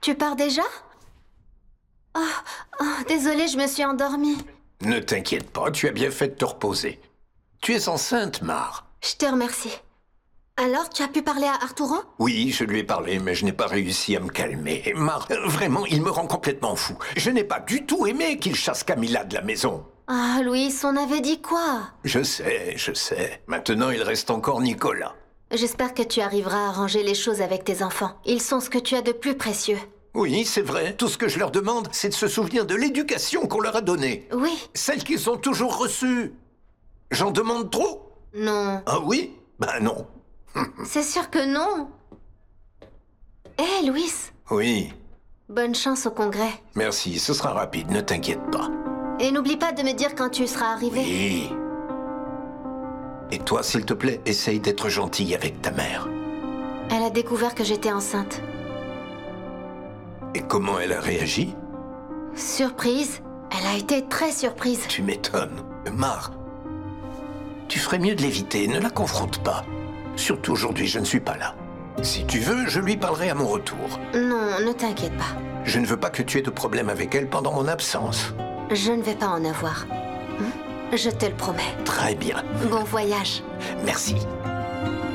Tu pars déjà? Désolée, je me suis endormie. Ne t'inquiète pas, tu as bien fait de te reposer. Tu es enceinte, Mar. Je te remercie. Alors, tu as pu parler à Arturo? Oui, je lui ai parlé, mais je n'ai pas réussi à me calmer. Mar, vraiment, il me rend complètement fou. Je n'ai pas du tout aimé qu'il chasse Camilla de la maison. Ah, Louis, on avait dit quoi? Je sais. Maintenant, il reste encore Nicolas. J'espère que tu arriveras à arranger les choses avec tes enfants. Ils sont ce que tu as de plus précieux. Oui, c'est vrai. Tout ce que je leur demande, c'est de se souvenir de l'éducation qu'on leur a donnée. Oui. Celle qu'ils ont toujours reçue. J'en demande trop? Non. Ah oui? Ben non. C'est sûr que non. Hé, Louis. Oui, Bonne chance au congrès. merci, ce sera rapide, ne t'inquiète pas. Et n'oublie pas de me dire quand tu seras arrivé. Oui. Et toi, s'il te plaît, essaye d'être gentille avec ta mère. Elle a découvert que j'étais enceinte. Et comment elle a réagi? Surprise. Elle a été très surprise. Tu m'étonnes. Mar, tu ferais mieux de l'éviter, ne la confronte pas. Surtout aujourd'hui, je ne suis pas là. Si tu veux, je lui parlerai à mon retour. Non, ne t'inquiète pas. Je ne veux pas que tu aies de problème avec elle pendant mon absence. Je ne vais pas en avoir. Je te le promets. Très bien. Bon voyage. Merci.